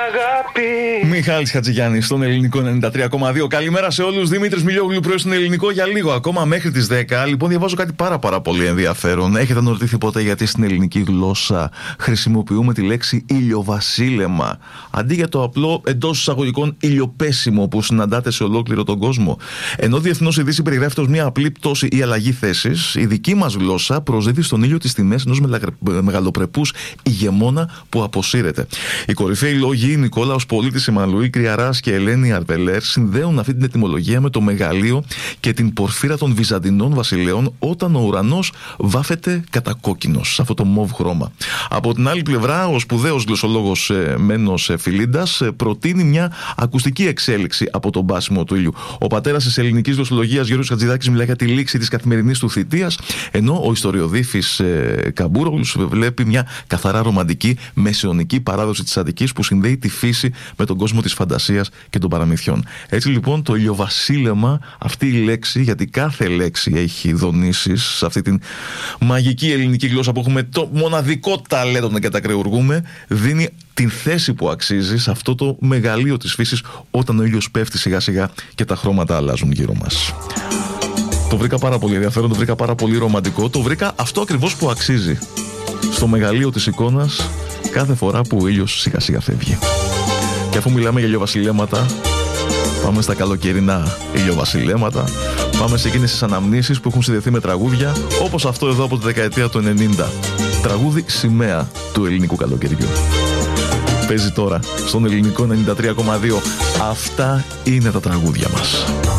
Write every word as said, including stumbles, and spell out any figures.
αγάπη. Μιχάλης Χατζηγιάννης στον Ελληνικό ενενήντα τρία κόμμα δύο. Καλημέρα σε όλους. Δημήτρης Μιλιόγλου πρωί στον Ελληνικό για λίγο ακόμα μέχρι τις δέκα. Λοιπόν, διαβάζω κάτι πάρα πάρα πολύ ενδιαφέρον. Έχετε αναρωτηθεί ποτέ γιατί στην ελληνική γλώσσα χρησιμοποιούμε τη λέξη ηλιοβασίλεμα αντί για το απλό εντός εισαγωγικών ηλιοπέσιμο που συναντάτε σε ολόκληρο τον κόσμο? Ενώ διεθνώς η Δύση περιγράφεται ως μια απλή πτώση ή αλλαγή θέσης, η δική μας γλώσσα προσδίδει στον ήλιο τις τιμές ενός μεγαλοπρεπούς ηγεμόνα που αποσύρεται. Οι κορυφαίοι λόγοι, Νικόλαος Πολίτης, Εμμανουήλ Κριαράς και Ελένη Αρπελέρ, συνδέουν αυτή την ετυμολογία με το μεγαλείο και την πορφύρα των Βυζαντινών βασιλέων όταν ο ουρανός βάφεται κατακόκκινος, σε αυτό το μοβ χρώμα. Από την άλλη πλευρά, ο σπουδαίος γλωσσολόγος ε, Μένος Φιλίντας ε, προτείνει μια ακουστική εξέλιξη από τον μπάσιμο του ήλιου. Ο πατέρας της ελληνικής γλωσσολογίας Γιώργος Χατζηδάκης μιλάει για τη λήξη της καθημερινής του θητείας, ενώ ο ιστοριοδίφης ε, Καμπούρογλους βλέπει μια καθαρά ρομαντική μεσαιωνική παράδοση της Αττικής που συνδέει τη φύση με τον κόσμο της φαντασίας και των παραμυθιών. Έτσι λοιπόν το ηλιοβασίλεμα, αυτή η λέξη, γιατί κάθε λέξη έχει δονήσεις σε αυτή την μαγική ελληνική γλώσσα που έχουμε το μοναδικό ταλέντο να κατακρεουργούμε, δίνει την θέση που αξίζει σε αυτό το μεγαλείο της φύσης όταν ο ήλιος πέφτει σιγά σιγά και τα χρώματα αλλάζουν γύρω μας. Το βρήκα πάρα πολύ ενδιαφέρον, το βρήκα πάρα πολύ ρομαντικό, το βρήκα αυτό ακριβώς που αξίζει στο μεγαλείο της εικόνας κάθε φορά που ο ήλιος σιγά σιγά φεύγει. Και αφού μιλάμε για ηλιοβασιλέματα, πάμε στα καλοκαιρινά ηλιοβασιλέματα, πάμε σε εκείνες τις αναμνήσεις που έχουν συνδεθεί με τραγούδια όπως αυτό εδώ από τη δεκαετία του ενενήντα. Τραγούδι σημαία του ελληνικού καλοκαιριού. Παίζει τώρα στον Ελληνικό ενενήντα τρία κόμμα δύο. Αυτά είναι τα τραγούδια μας.